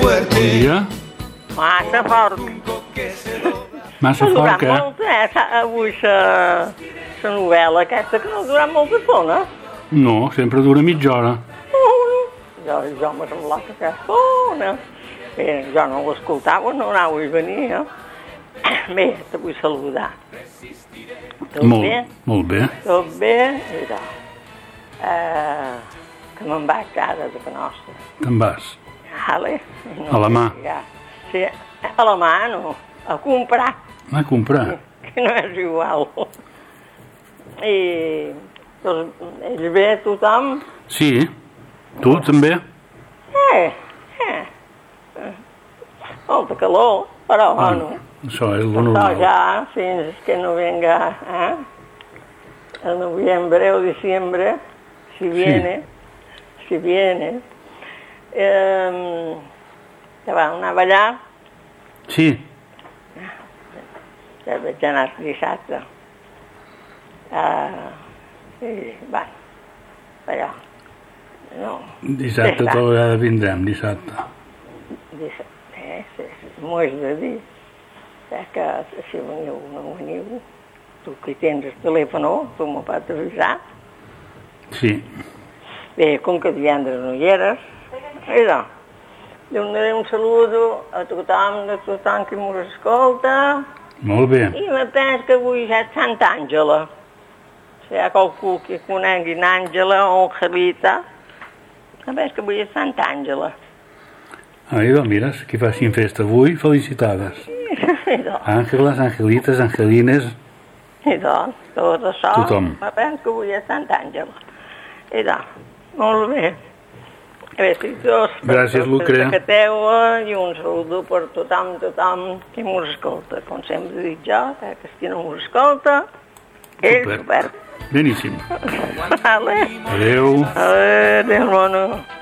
fuerte. Bon dia. Massa fort. Massa Ha fort, durat què? molt, avui la novel·la aquesta, que no ha durat molta estona. No, sempre dura mitja hora. Jo m'ha semblat que aquesta estona. Bé, jo no l'escoltava, no anava a venir, Bé, te vull saludar. Tot bé? Molt bé. Tot bé? Mira, que me'n vaig ara de Nostra. Te'n vas. Vale? A la mà. Sí, a la mà, no. A comprar. A comprar. Que no és igual. I doncs, ells bé, tothom? Sí. Tu també? Molta calor, però bueno. Això és lo Això normal. ja, fins que no venga, el noviembre o diciembre, si viene. Te va anar a ballar? Sí. Ja vaig anar dissabte. Sí, va, allò. No. Dissabte tota vegada vindrem, dissabte. M'ho has de dir. Que si veniu o no veniu, tu que tens el telèfon, tu m'ho pots avisar. Sí. Bé, com que divendres no hi eres, mira, donaré un saludo a tothom que m'ho escolta. Molt bé. I me penso que avui ja és Sant Àngela. Si hi ha qualcú que conegui Àngela o Angelita, me penso que avui és Sant Àngela. Ai, doncs mira, qui facin festa avui, felicitades. Àngeles, Angelites, Angelines... I doncs, tot això, Tothom. me penso que avui és Sant Àngela. I doncs, molt bé. Besitos Gràcies, Lucre. per que teua i un saludo per tothom que m'ho escolta. Com sempre dic jo, que qui no m'ho escolta, és Super. super. Beníssim. Vale. Adéu. Adéu, mono.